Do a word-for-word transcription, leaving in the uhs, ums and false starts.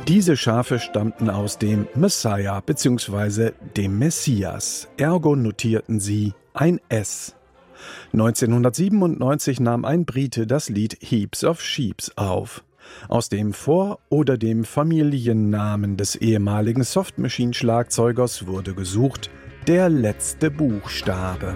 Diese Schafe stammten aus dem Messiah bzw. dem Messias, ergo notierten sie ein S. neunzehnhundertsiebenundneunzig nahm ein Brite das Lied Heaps of Sheeps auf. Aus dem Vor- oder dem Familiennamen des ehemaligen Soft Machine-Schlagzeugers wurde gesucht der letzte Buchstabe.